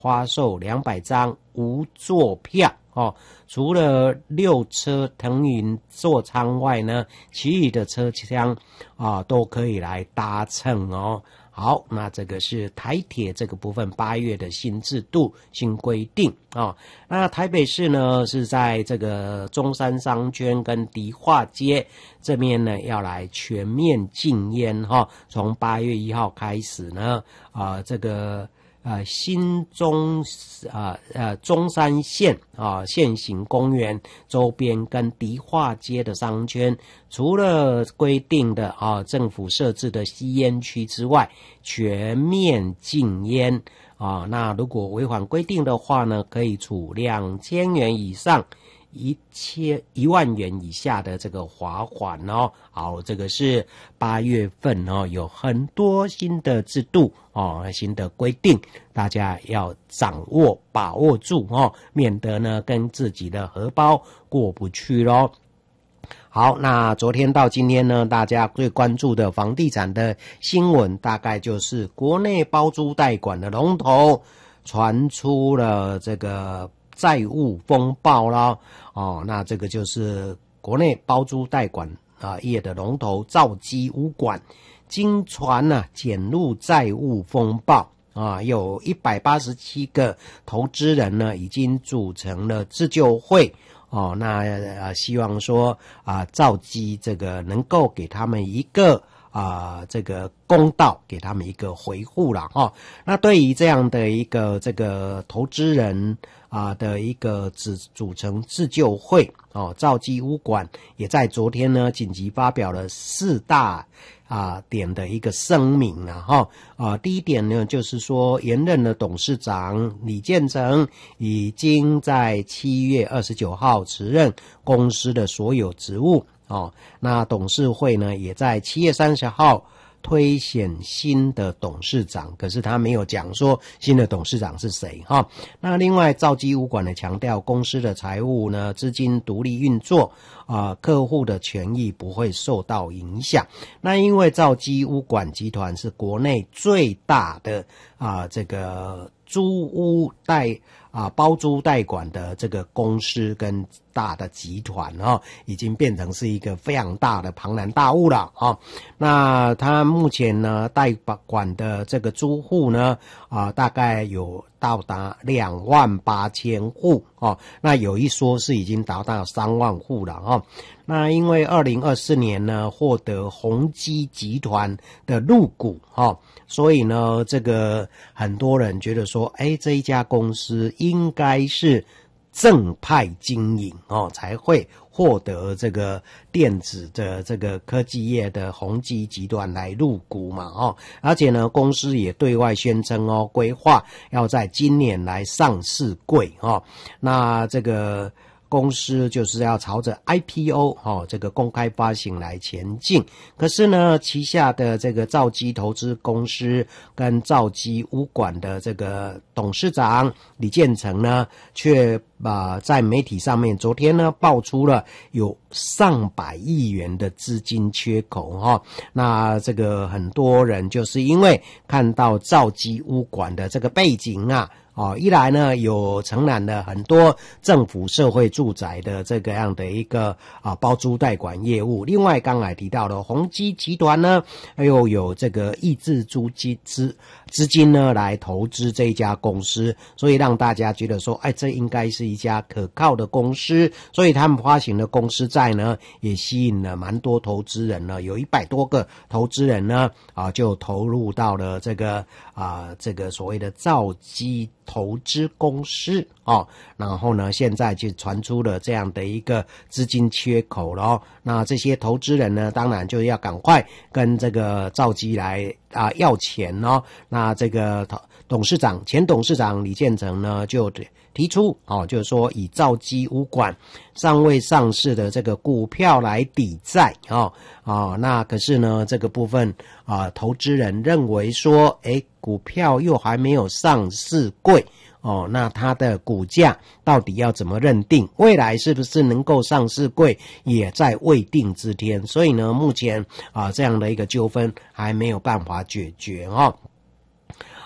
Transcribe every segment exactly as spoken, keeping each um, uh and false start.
发售两百张无座票哦。除了六车腾云座舱外呢，其余的车厢啊都可以来搭乘哦。好，那这个是台铁这个部分八月的新制度、新规定啊、哦。那台北市呢是在这个中山商圈跟迪化街这边呢要来全面禁烟哈、哦，从八月一号开始呢，啊、呃，这个。呃，新中啊呃中山线啊现行公园周边跟迪化街的商圈，除了规定的啊政府设置的吸烟区之外，全面禁烟啊。那如果违反规定的话呢，可以处两千元以上一千一万元以下的这个罚款哦。好，这个是八月份哦，有很多新的制度哦，新的规定，大家要掌握把握住哦，免得呢跟自己的荷包过不去咯。好，那昨天到今天呢，大家最关注的房地产的新闻，大概就是国内包租代管的龙头传出了这个债务风暴啦，哦，那这个就是国内包租代管啊业的龙头兆基屋管，经传呢、啊、卷入债务风暴啊，有一百八十七个投资人呢已经组成了自救会哦，那呃希望说啊兆基这个能够给他们一个啊、呃，这个公道，给他们一个回复啦哈、哦。那对于这样的一个这个投资人啊、呃、的一个组组成自救会哦，兆基屋管也在昨天呢紧急发表了四大啊、呃、点的一个声明啦哈啊、呃。第一点呢就是说，原任的董事长李建成已经在七月二十九号辞任公司的所有职务。哦，那董事会呢也在七月三十号推选新的董事长，可是他没有讲说新的董事长是谁哈、哦。那另外兆基屋管呢强调公司的财务呢资金独立运作啊、呃，客户的权益不会受到影响。那因为兆基屋管集团是国内最大的啊、呃、这个租屋代啊包租代管的这个公司跟大的集团哦，已经变成是一个非常大的庞然大物了哦。那他目前呢代管的这个租户呢啊大概有到达两万八千户哦，那有一说是已经达到三万户了哦。那因为二零二四年呢获得宏基集团的入股哦，所以呢这个很多人觉得说，哎，这一家公司应该是正派经营哦，才会获得这个电子的这个科技业的宏基集团来入股嘛哦，而且呢，公司也对外宣称哦，规划要在今年来上市柜哦，那这个公司就是要朝着 I P O 哦这个公开发行来前进。可是呢，旗下的这个兆基投资公司跟兆基屋管的这个董事长李建成呢，却啊、呃、在媒体上面昨天呢爆出了有上百亿元的资金缺口哈、哦。那这个很多人就是因为看到兆基屋管的这个背景啊。哦，一来呢有承揽了很多政府社会住宅的这个样的一个啊包租代管业务，另外刚才提到的宏基集团呢，又有这个抑制租金资资金呢来投资这一家公司，所以让大家觉得说，哎，这应该是一家可靠的公司，所以他们发行的公司债呢，也吸引了蛮多投资人呢，有一百多个投资人呢啊就投入到了这个啊这个所谓的兆基投资公司哦，然后呢，现在就传出了这样的一个资金缺口了。那这些投资人呢，当然就要赶快跟这个兆基来啊要钱哦。那这个董事长前董事长李建成呢，就提出哦，就是说以兆基屋管尚未上市的这个股票来抵债哦哦，那可是呢，这个部分啊，投资人认为说，诶，股票又还没有上市柜哦，那它的股价到底要怎么认定？未来是不是能够上市柜，也在未定之天。所以呢，目前啊这样的一个纠纷还没有办法解决哦。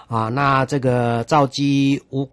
啊，那这个召集无